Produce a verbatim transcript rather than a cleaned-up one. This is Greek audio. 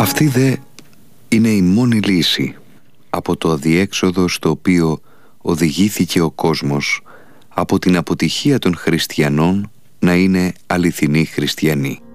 Αυτή δε είναι η μόνη λύση από το αδιέξοδο στο οποίο οδηγήθηκε ο κόσμος από την αποτυχία των χριστιανών να είναι αληθινοί χριστιανοί.